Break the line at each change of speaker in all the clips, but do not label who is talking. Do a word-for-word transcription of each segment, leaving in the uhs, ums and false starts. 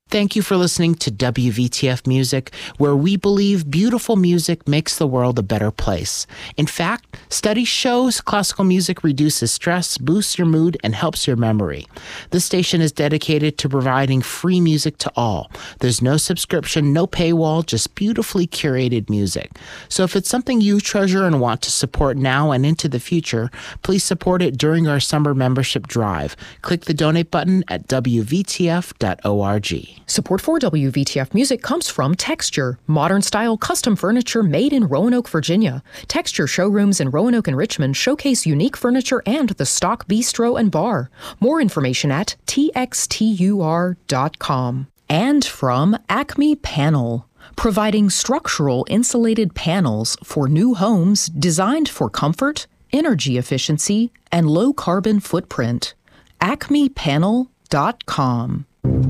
Thank you for listening to W V T F Music, where we believe beautiful music makes the world a better place. In fact, studies show classical music reduces stress, boosts your mood, and helps your memory. This station is dedicated to providing free music to all. There's no subscription, no paywall, just beautifully curated music. So if it's something you treasure and want to support now and into the future, please support it during our summer membership drive. Click the donate button at w v t f dot org.
Support for W V T F Music comes from Texture, modern-style custom furniture made in Roanoke, Virginia. Texture showrooms in Roanoke and Richmond showcase unique furniture and the stock bistro and bar. More information at t x t u r dot com. And from Acme Panel, providing structural insulated panels for new homes designed for comfort, energy efficiency, and low carbon footprint. acme panel dot com.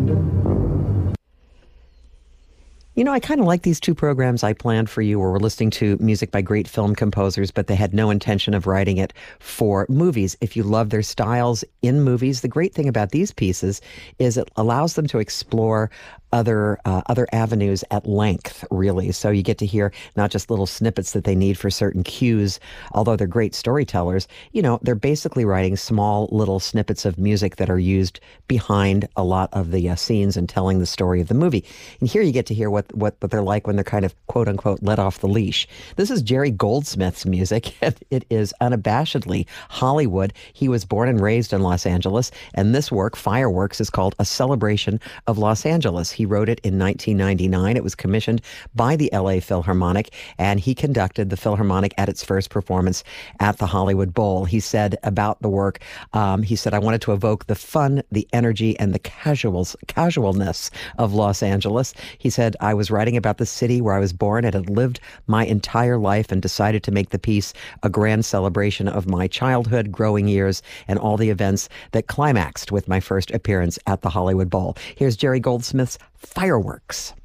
You know, I kind of like these two programs I planned for you where we're listening to music by great film composers, but they had no intention of writing it for movies. If you love their styles in movies, the great thing about these pieces is it allows them to explore other uh, other avenues at length, really. So you get to hear not just little snippets that they need for certain cues, although they're great storytellers. You know, they're basically writing small little snippets of music that are used behind a lot of the uh, scenes and telling the story of the movie. And here you get to hear what, what, what they're like when they're kind of, quote unquote, let off the leash. This is Jerry Goldsmith's music, and it is unabashedly Hollywood. He was born and raised in Los Angeles, and this work, Fireworks, is called A Celebration of Los Angeles. He wrote it in nineteen ninety-nine. It was commissioned by the L A Philharmonic, and he conducted the Philharmonic at its first performance at the Hollywood Bowl. He said about the work, um, he said, I wanted to evoke the fun, the energy, and the casuals, casualness of Los Angeles. He said, I was writing about the city where I was born and had lived my entire life and decided to make the piece a grand celebration of my childhood, growing years, and all the events that climaxed with my first appearance at the Hollywood Bowl. Here's Jerry Goldsmith's Fireworks.